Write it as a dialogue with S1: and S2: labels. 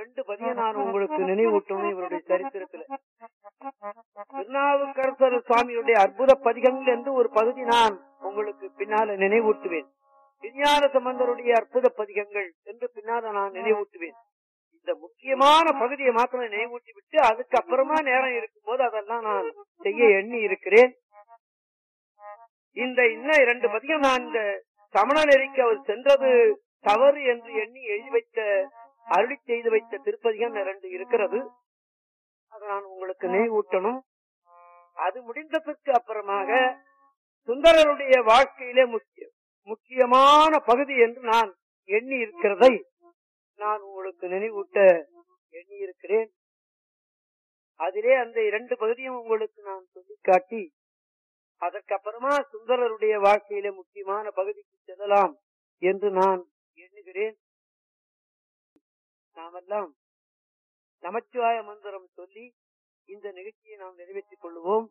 S1: 2 பதியம் நான் உங்களுக்கு நினைவூட்டணும். இவருடைய சரித்திரத்துல திருநாவுக்கரசர் சுவாமியுடைய அற்புத பதிகங்கள் என்று ஒரு பகுதி நான் உங்களுக்கு பின்னால நினைவூட்டுவேன். விஞ்ஞான சம்பந்தருடைய அற்புத பதிகங்கள் என்று பின்னால நான் நினைவூட்டுவேன். இந்த முக்கியமான பகுதியை மாத்திரம் நினைவூட்டி விட்டு அதுக்கப்புறமா நேரம் இருக்கும் போது அதெல்லாம் நான் செய்ய எண்ணி இருக்கிறேன். இன்னும் 2 பதிகம் நான் இந்த சமண நெறிக்கு அவர் சென்றது தவறு என்று எண்ணி எழுதி வைத்த அருளி செய்து வைத்த திருப்பதிகம் 2 இருக்கிறது. அதை நான் உங்களுக்கு நினைவூட்டணும். அது முடிந்ததற்கு அப்புறமாக சுந்தரருடைய வாழ்க்கையிலே முக்கியமான பகுதி என்று நான் எண்ணி இருக்கிறதை நான் உங்களுக்கு நினைவூட்ட எண்ணி இருக்கிறேன். அதிலே அந்த 2 பகுதியும் உங்களுக்கு நான் சொல்லி காட்டி அதற்கப்புறமா சுந்தரருடைய வாழ்க்கையிலே முக்கியமான பகுதிக்கு செல்லலாம் என்று நான் எண்ணுகிறேன். நாமெல்லாம் நமச்சிவாய மந்திரம் சொல்லி இந்த நிகழ்ச்சியை நாம் நிறைவேற்றிக் கொள்வோம்.